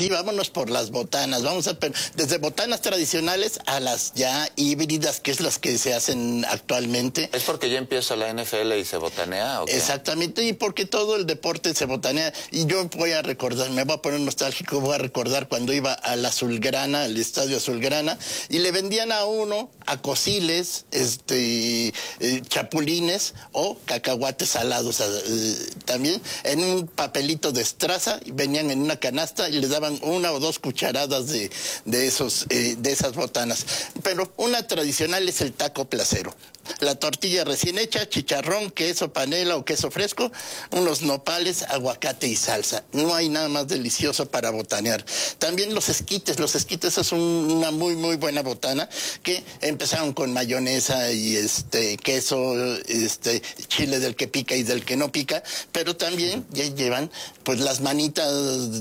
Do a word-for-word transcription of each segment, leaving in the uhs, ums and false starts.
sí, vámonos por las botanas. Vamos a desde botanas tradicionales a las ya híbridas, que es las que se hacen actualmente. ¿Es porque ya empieza la N F L y se botanea o qué? Exactamente, y porque todo el deporte se botanea. Y yo voy a recordar, me voy a poner nostálgico, voy a recordar cuando iba al Azulgrana, al Estadio Azulgrana, y le vendían a uno acosiles, este, eh, chapulines o cacahuates salados eh, también, en un papelito de estraza, y venían en una canasta y les daban una o dos cucharadas de, de, esos, eh, de esas botanas. Pero una tradicional es el taco placero. La tortilla recién hecha, chicharrón, queso panela o queso fresco, unos nopales, aguacate y salsa. No hay nada más delicioso para botanear. También los esquites, los esquites es un, una muy muy buena botana que empezaron con mayonesa y este queso, este chile del que pica y del que no pica, pero también ya llevan pues las manitas,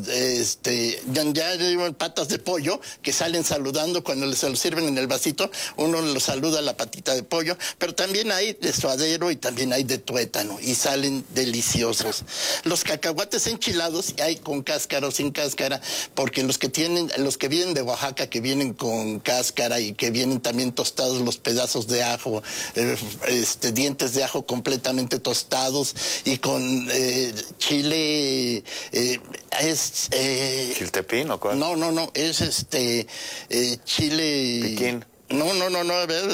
este, ya, ya llevan patas de pollo que salen saludando cuando se lo sirven en el vasito, uno lo saluda la patita de pollo, pero también hay de suadero y también hay de tuétano y salen deliciosos. Los cacahuates enchilados hay con cáscara o sin cáscara, porque los que tienen, los que vienen de Oaxaca, que vienen con cáscara y que vienen también tostados los pedazos de ajo, eh, este, dientes de ajo completamente tostados y con eh, chile, eh, es... Eh, ¿Chiltepín o cuál? No, no, no, es este eh, chile... Piquín. No, no, no, no, a ver,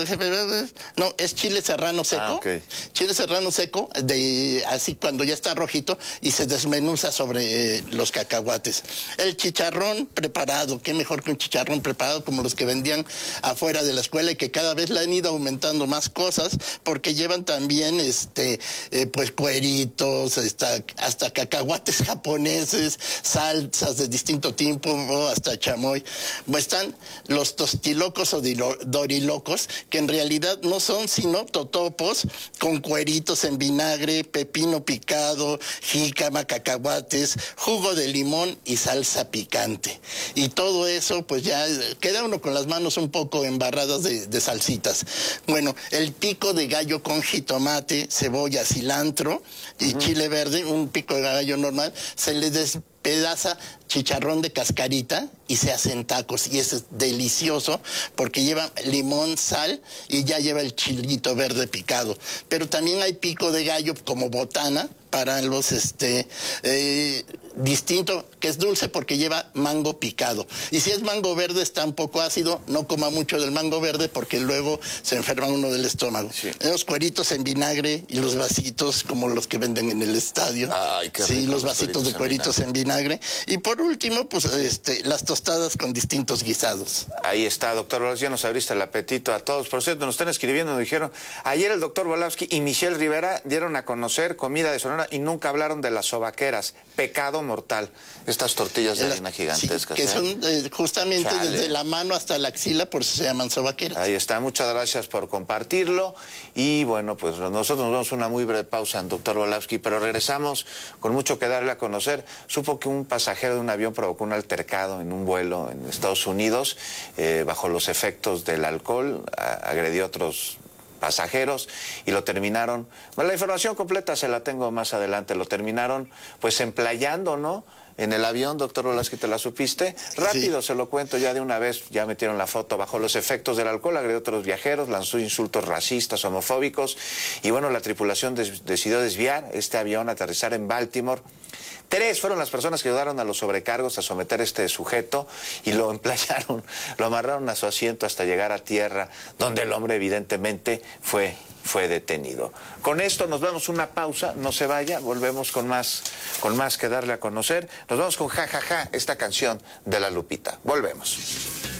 no, es chile serrano seco. Ah, okay. Chile serrano seco, de así cuando ya está rojito y se desmenuza sobre eh, los cacahuates. El chicharrón preparado, qué mejor que un chicharrón preparado como los que vendían afuera de la escuela y que cada vez le han ido aumentando más cosas porque llevan también este eh, pues cueritos, hasta, hasta cacahuates japoneses, salsas de distinto tipo, hasta chamoy. Pues están los tostilocos o dilo, dorilocos, que en realidad no son sino totopos con cueritos en vinagre, pepino picado, jícama, cacahuates, jugo de limón y salsa picante. Y todo eso, pues ya queda uno con las manos un poco embarradas de, de salsitas. Bueno, el pico de gallo con jitomate, cebolla, cilantro y uh-huh. chile verde, un pico de gallo normal, se le despedaza chicharrón de cascarita y se hacen tacos y es delicioso porque lleva limón, sal y ya lleva el chilito verde picado. Pero también hay pico de gallo como botana para los este eh, distinto, que es dulce porque lleva mango picado. Y si es mango verde está un poco ácido, no coma mucho del mango verde porque luego se enferma uno del estómago. Sí. Los cueritos en vinagre y los vasitos como los que venden en el estadio. Ay, qué sí, rico, los vasitos de cueritos en vinagre. Y por último, pues este, las tostadas con distintos guisados. Ahí está, doctor Volávsky, ya nos abriste el apetito a todos. Por cierto, nos están escribiendo, nos dijeron, ayer el doctor Volávsky y Michelle Rivera dieron a conocer comida de Sonora y nunca hablaron de las sobaqueras. Pecado mortal. Estas tortillas de harina gigantescas. Sí, que ¿eh? son eh, justamente Chale. desde la mano hasta la axila, por eso se llaman sobaqueras. Ahí está, muchas gracias por compartirlo. Y bueno, pues nosotros nos vamos a una muy breve pausa, doctor Volávsky, pero regresamos con mucho que darle a conocer. Supo que un pasajero de un avión provocó un altercado en un vuelo en Estados Unidos, eh, bajo los efectos del alcohol, a, agredió a otros pasajeros y lo terminaron, bueno, la información completa se la tengo más adelante, lo terminaron pues emplayando, ¿no? En el avión, doctor Volávsky, ¿te la supiste? Rápido, sí. Se lo cuento ya de una vez, ya metieron la foto. Bajo los efectos del alcohol, agredió a otros viajeros, lanzó insultos racistas, homofóbicos, y bueno, la tripulación des decidió desviar este avión, aterrizar en Baltimore. Tres fueron las personas que ayudaron a los sobrecargos a someter a este sujeto y lo emplayaron, lo amarraron a su asiento hasta llegar a tierra, donde el hombre evidentemente fue... fue detenido. Con esto nos damos una pausa, no se vaya, volvemos con más, con más que darle a conocer. Nos vamos con Ja, Ja, Ja, esta canción de La Lupita. Volvemos.